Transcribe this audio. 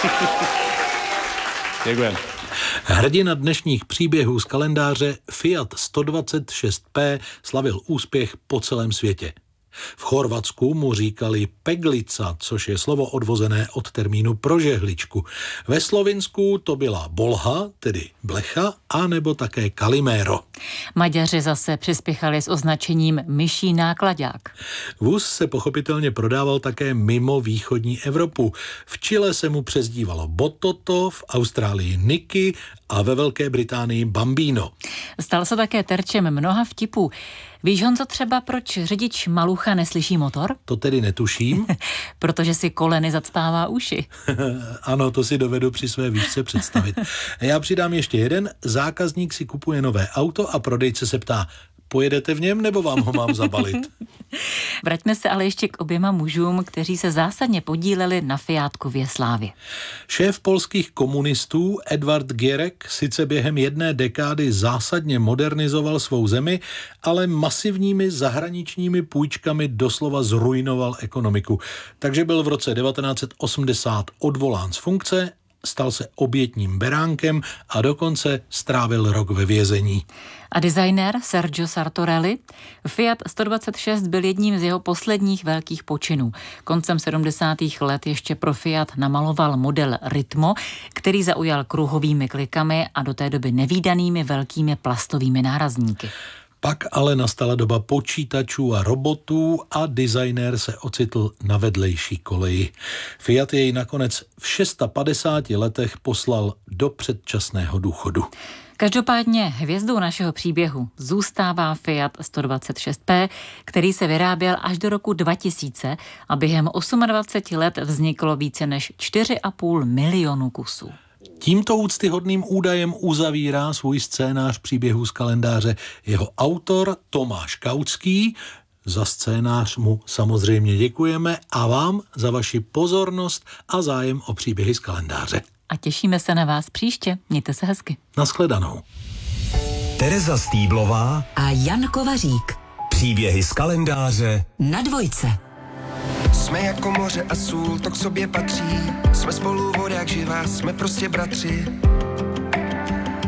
Děkujeme. Hrdina dnešních příběhů z kalendáře Fiat 126P slavil úspěch po celém světě. V Chorvatsku mu říkali peglica, což je slovo odvozené od termínu pro žehličku. Ve Slovinsku to byla bolha, tedy blecha, anebo také kalimero. Maďaři zase přispěchali s označením myší náklaďák. Vůz se pochopitelně prodával také mimo východní Evropu. V Chile se mu přezdívalo Bototo, v Austrálii Nicky a ve Velké Británii Bambino. Stal se také terčem mnoha vtipů. Víš, Honzo, třeba proč řidič Malucha neslyší motor? To tedy netuším. Protože si koleny zacpává uši. Ano, to si dovedu při své výšce představit. Já přidám ještě jeden. Zákazník si kupuje nové auto a prodejce se ptá: pojedete v něm, nebo vám ho mám zabalit? Vraťme se ale ještě k oběma mužům, kteří se zásadně podíleli na Fiátkově slávě. Šéf polských komunistů Edvard Gierek sice během jedné dekády zásadně modernizoval svou zemi, ale masivními zahraničními půjčkami doslova zruinoval ekonomiku. Takže byl v roce 1980 odvolán z funkce, stal se obětním beránkem a dokonce strávil rok ve vězení. A designér Sergio Sartorelli? Fiat 126 byl jedním z jeho posledních velkých počinů. Koncem 70. let ještě pro Fiat namaloval model Ritmo, který zaujal kruhovými klikami a do té doby nevídanými velkými plastovými nárazníky. Pak ale nastala doba počítačů a robotů a designér se ocitl na vedlejší koleji. Fiat jej nakonec v 650 letech poslal do předčasného důchodu. Každopádně hvězdou našeho příběhu zůstává Fiat 126P, který se vyráběl až do roku 2000 a během 28 let vzniklo více než 4,5 milionu kusů. Tímto úctyhodným údajem uzavírá svůj scénář příběhů z kalendáře jeho autor Tomáš Kautský. Za scénář mu samozřejmě děkujeme a vám za vaši pozornost a zájem o příběhy z kalendáře. A těšíme se na vás příště. Mějte se hezky. Nashledanou. Tereza Stýblová a Jan Kovařík. Příběhy z kalendáře Na Dvojce. Jsme jako moře a sůl, to k sobě patří. Jsme spolu vodák živá, jsme prostě bratři.